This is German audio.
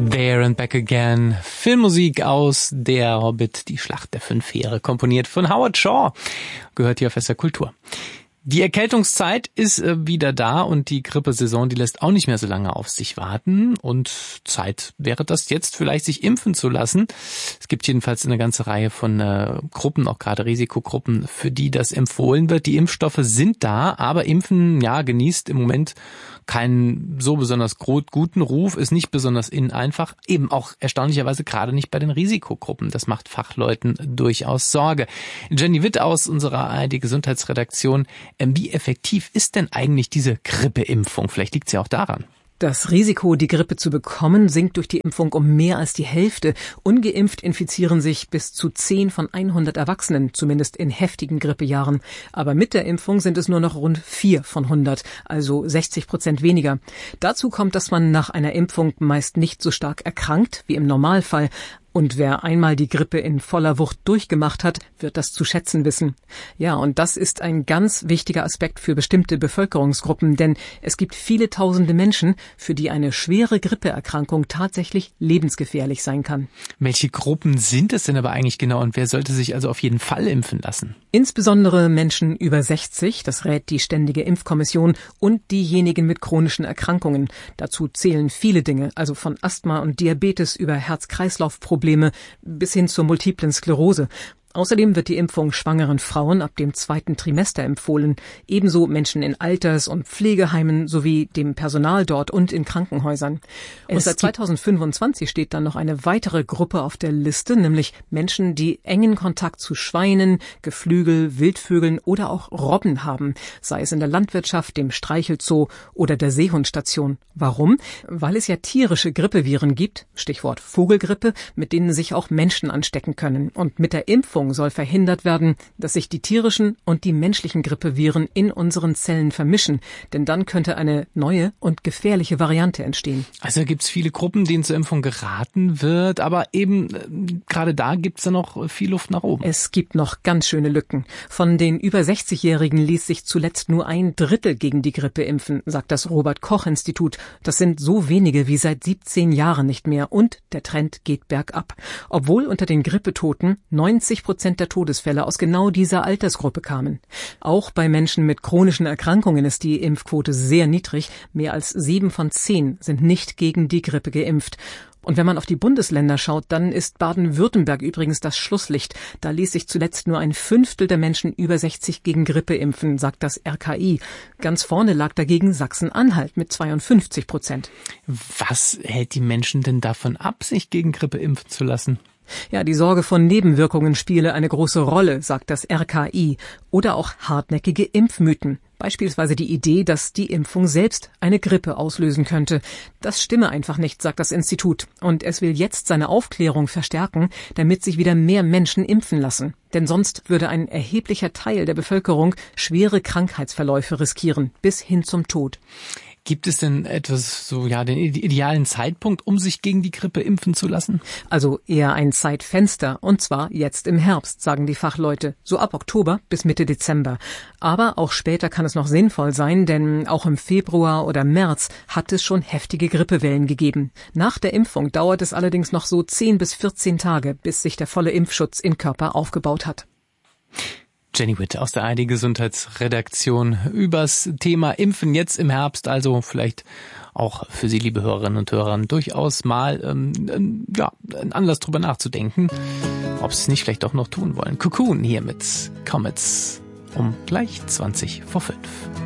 There and Back Again. Filmmusik aus Der Hobbit, die Schlacht der 5 Heere, komponiert von Howard Shaw. Gehört hier auf Fester Kultur. Die Erkältungszeit ist wieder da und die Grippesaison, die lässt auch nicht mehr so lange auf sich warten. Und Zeit wäre das jetzt vielleicht, sich impfen zu lassen. Es gibt jedenfalls eine ganze Reihe von Gruppen, auch gerade Risikogruppen, für die das empfohlen wird. Die Impfstoffe sind da, aber Impfen, ja, genießt im Moment keinen so besonders guten Ruf, ist nicht besonders einfach, eben auch erstaunlicherweise gerade nicht bei den Risikogruppen. Das macht Fachleuten durchaus Sorge. Jenny Witt aus unserer ARD-Gesundheitsredaktion. Wie effektiv ist denn eigentlich diese Grippeimpfung? Vielleicht liegt es ja auch daran. Das Risiko, die Grippe zu bekommen, sinkt durch die Impfung um mehr als die Hälfte. Ungeimpft infizieren sich bis zu 10 von 100 Erwachsenen, zumindest in heftigen Grippejahren. Aber mit der Impfung sind es nur noch rund 4 von 100, also 60% weniger. Dazu kommt, dass man nach einer Impfung meist nicht so stark erkrankt wie im Normalfall. Und wer einmal die Grippe in voller Wucht durchgemacht hat, wird das zu schätzen wissen. Ja, und das ist ein ganz wichtiger Aspekt für bestimmte Bevölkerungsgruppen, denn es gibt viele tausende Menschen, für die eine schwere Grippeerkrankung tatsächlich lebensgefährlich sein kann. Welche Gruppen sind es denn aber eigentlich genau und wer sollte sich also auf jeden Fall impfen lassen? Insbesondere Menschen über 60, das rät die Ständige Impfkommission, und diejenigen mit chronischen Erkrankungen. Dazu zählen viele Dinge, also von Asthma und Diabetes über Herz-Kreislauf-Probleme bis hin zur multiplen Sklerose. Außerdem wird die Impfung schwangeren Frauen ab dem 2. Trimester empfohlen, ebenso Menschen in Alters- und Pflegeheimen sowie dem Personal dort und in Krankenhäusern. Und seit 2025 steht dann noch eine weitere Gruppe auf der Liste, nämlich Menschen, die engen Kontakt zu Schweinen, Geflügel, Wildvögeln oder auch Robben haben, sei es in der Landwirtschaft, dem Streichelzoo oder der Seehundstation. Warum? Weil es ja tierische Grippeviren gibt, Stichwort Vogelgrippe, mit denen sich auch Menschen anstecken können. Und mit der Impfung soll verhindert werden, dass sich die tierischen und die menschlichen Grippeviren in unseren Zellen vermischen, denn dann könnte eine neue und gefährliche Variante entstehen. Also gibt es viele Gruppen, denen zur Impfung geraten wird, aber eben gerade da gibt es ja noch viel Luft nach oben. Es gibt noch ganz schöne Lücken. Von den über 60-Jährigen ließ sich zuletzt nur 1/3 gegen die Grippe impfen, sagt das Robert-Koch-Institut. Das sind so wenige wie seit 17 Jahren nicht mehr und der Trend geht bergab. Obwohl unter den Grippetoten 90% der Todesfälle aus genau dieser Altersgruppe kamen. Auch bei Menschen mit chronischen Erkrankungen ist die Impfquote sehr niedrig. Mehr als 7 von 10 sind nicht gegen die Grippe geimpft. Und wenn man auf die Bundesländer schaut, dann ist Baden-Württemberg übrigens das Schlusslicht. Da ließ sich zuletzt nur 1/5 der Menschen über 60 gegen Grippe impfen, sagt das RKI. Ganz vorne lag dagegen Sachsen-Anhalt mit 52%. Was hält die Menschen denn davon ab, sich gegen Grippe impfen zu lassen? Ja, die Sorge vor Nebenwirkungen spiele eine große Rolle, sagt das RKI. Oder auch hartnäckige Impfmythen. Beispielsweise die Idee, dass die Impfung selbst eine Grippe auslösen könnte. Das stimme einfach nicht, sagt das Institut. Und es will jetzt seine Aufklärung verstärken, damit sich wieder mehr Menschen impfen lassen. Denn sonst würde ein erheblicher Teil der Bevölkerung schwere Krankheitsverläufe riskieren, bis hin zum Tod. Gibt es denn etwas, den idealen Zeitpunkt, um sich gegen die Grippe impfen zu lassen? Also eher ein Zeitfenster, und zwar jetzt im Herbst, sagen die Fachleute, so ab Oktober bis Mitte Dezember. Aber auch später kann es noch sinnvoll sein, denn auch im Februar oder März hat es schon heftige Grippewellen gegeben. Nach der Impfung dauert es allerdings noch so 10 bis 14 Tage, bis sich der volle Impfschutz im Körper aufgebaut hat. Jenny Witt aus der ARD-Gesundheitsredaktion übers Thema Impfen jetzt im Herbst, also vielleicht auch für Sie, liebe Hörerinnen und Hörer, durchaus mal ein Anlass drüber nachzudenken, ob Sie es nicht vielleicht doch noch tun wollen. Cocoon hier mit Comets um gleich 20 vor 5.